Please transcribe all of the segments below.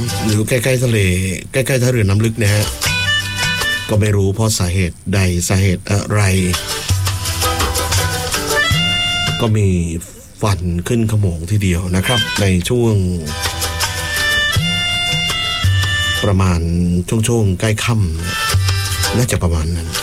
หรือใกล้ๆทะเลใกล้ๆท่าเรือน้ำลึกนะฮะก็ไม่รู้เพราะสาเหตุใดสาเหตุอะไรก็มีฟันขึ้นขโมงทีเดียวนะครับในช่วงประมาณช่วงใกล้ค่ำน่าจะประมาณนั้น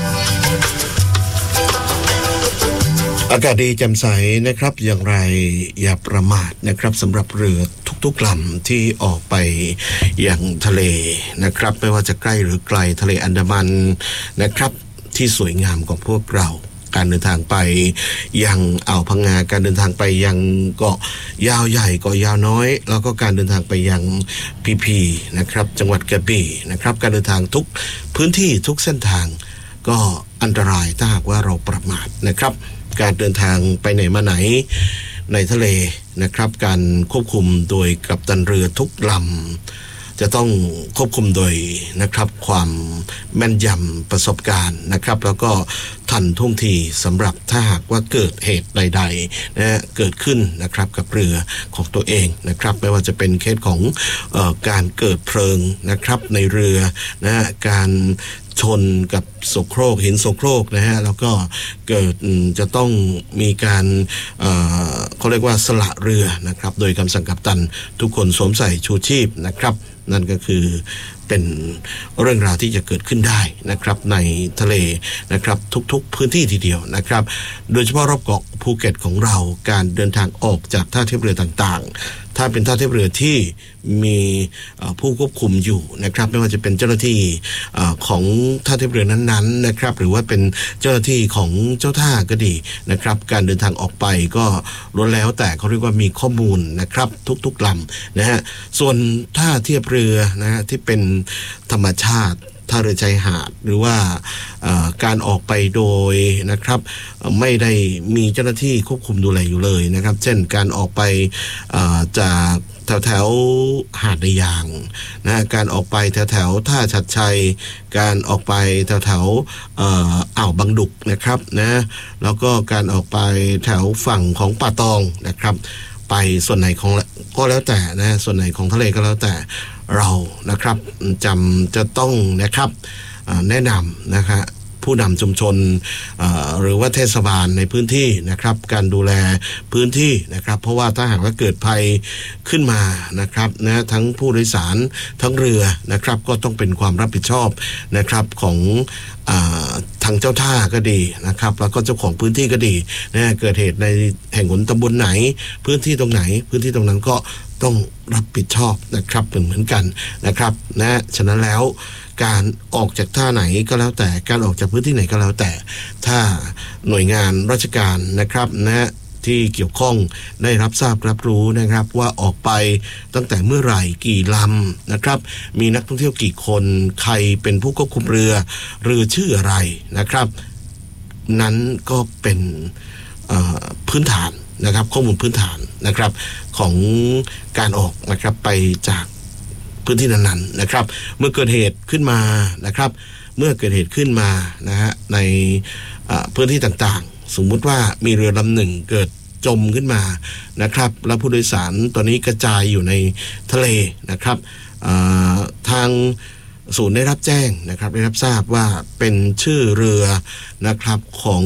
อากาศดีแจ่มใสนะครับอย่างไรอย่าประมาทนะครับสำหรับเรือทุกๆลำที่ออกไปยังทะเลนะครับไม่ว่าจะใกล้หรือไกลทะเลอันดามันนะครับที่สวยงามของพวกเราการเดินทางไปยังอ่าวพังงาการเดินทางไปยังเกาะยาวใหญ่เกาะยาวน้อยแล้วก็การเดินทางไปยังพีนะครับจังหวัดกระบี่นะครับการเดินทางทุกพื้นที่ทุกเส้นทางก็อันตรายถ้าหากว่าเราประมาทนะครับการเดินทางไปไหนมาไหนในทะเลนะครับการควบคุมโดยกัปตันเรือทุกลำจะต้องควบคุมโดยนะครับความแม่นยำประสบการณ์นะครับแล้วก็ทันท่วงทีสำหรับถ้าหากว่าเกิดเหตุใดๆนะเกิดขึ้นนะครับกับเรือของตัวเองนะครับไม่ว่าจะเป็นเคสของการเกิดเพลิงนะครับในเรือนะการชนกับโสโครกหินโสโครกนะฮะแล้วก็เกิดจะต้องมีการเขาเรียกว่าสละเรือนะครับโดยคำสั่งกัปตันทุกคนสวมใส่ชูชีพนะครับนั่นก็คือเป็นเรื่องราวที่จะเกิดขึ้นได้นะครับในทะเลนะครับทุกๆพื้นที่ทีเดียวนะครับโดยเฉพาะรอบเกาะภูเก็ตของเราการเดินทางออกจากท่าเทียบเรือต่างๆถ้าเป็นท่าเทียบเรือที่มีผู้ควบคุมอยู่นะครับไม่ว่าจะเป็นเจ้าหน้าที่ของท่าเทียบเรือนั้นๆนะครับหรือว่าเป็นเจ้าหน้าที่ของเจ้าท่าก็ดีนะครับการเดินทางออกไปก็ล้วนแล้วแต่เขาเรียกว่ามีข้อมูลนะครับทุกๆลำนะฮะส่วนท่าเทียบเรือนะฮะที่เป็นธรรมชาติท่าเรือชายหาดหรือว่าการออกไปโดยนะครับไม่ได้มีเจ้าหน้าที่ควบคุมดูแลอยู่เลยนะครับเช่นการออกไปจากแถวหาดในยางนะการออกไปแถวท่าชัดชัยการออกไปแถวอ่าวบางดุกนะครับนะแล้วก็การออกไปแถวฝั่งของป่าตองนะครับไปส่วนไหนของก็แล้วแต่นะส่วนไหนของทะเลก็แล้วแต่เรานะครับจะต้องนะครับแนะนำนะครับผู้นำชุมชนหรือว่าเทศบาลในพื้นที่นะครับการดูแลพื้นที่นะครับเพราะว่าถ้าหากว่าเกิดภัยขึ้นมานะครับนะทั้งผู้โดยสารทั้งเรือนะครับก็ต้องเป็นความรับผิดชอบนะครับของทางเจ้าท่าก็ดีนะครับแล้วก็เจ้าของพื้นที่ก็ดีนะเกิดเหตุในแห่งหนตำบลไหนพื้นที่ตรงไหนพื้นที่ตรงนั้นก็ต้องรับผิดชอบนะครับเหมือนกันนะครับนะฉะนั้นแล้วการออกจากท่าไหนก็แล้วแต่การออกจากพื้นที่ไหนก็แล้วแต่ถ้าหน่วยงานราชการนะครับนะที่เกี่ยวข้องได้รับทราบรับรู้นะครับว่าออกไปตั้งแต่เมื่อไหร่กี่ลำนะครับมีนักท่องเที่ยวกี่คนใครเป็นผู้ควบคุมเรือชื่ออะไรนะครับนั้นก็เป็นพื้นฐานนะครับข้อมูลพื้นฐานนะครับของการออกนะครับไปจากพื้นที่นั้นๆนะครับเมื่อเกิดเหตุขึ้นมานะครับเมื่อเกิดเหตุขึ้นมานะฮะในพื้นที่ต่างๆสมมุติว่ามีเรือลำหนึ่งเกิดจมขึ้นมานะครับแล้วผู้โดยสารตอนนี้กระจายอยู่ในทะเลนะครับทางศูนย์ได้รับแจ้งนะครับได้รับทราบว่าเป็นชื่อเรือนะครับของ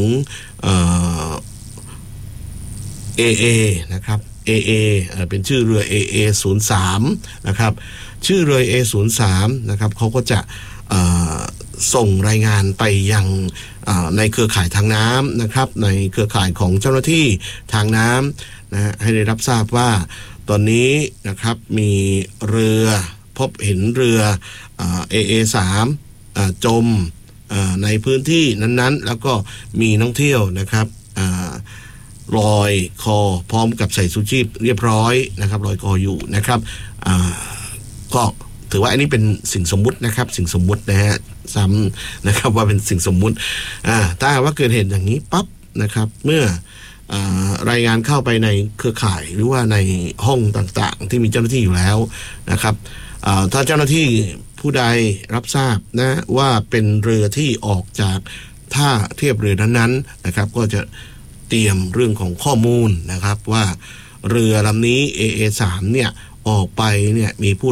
AA นะครับ AA เป็นชื่อเรือ AA03 นะครับชื่อเรือ AA03 นะครับเขาก็จะส่งรายงานไปยังในเครือข่ายทางน้ำนะครับในเครือข่ายของเจ้าหน้าที่ทางน้ำนะให้ได้รับทราบว่าตอนนี้นะครับมีเรือพบเห็นเรือAA3 จมในพื้นที่นั้นๆแล้วก็มีนักท่องเที่ยวนะครับลอยคอพร้อมกับใส่ชูชีพเรียบร้อยนะครับลอยคออยู่นะครับก็ถือว่าอันนี้เป็นสิ่งสมมุตินะครับสิ่งสมมุตินะฮะซ้ำนะครับว่าเป็นสิ่งสมมุติถ้าว่าเกิดเหตุอย่างนี้ปั๊บนะครับเมื่อรายงานเข้าไปในเครือข่ายหรือว่าในห้องต่างๆที่มีเจ้าหน้าที่อยู่แล้วนะครับถ้าเจ้าหน้าที่ผู้ใดรับทราบนะว่าเป็นเรือที่ออกจากท่าเทียบเรือนั้นๆนะครับก็จะเตรียมเรื่องของข้อมูลนะครับว่าเรือลำนี้ AA3 เนี่ยออกไปเนี่ยมีผู้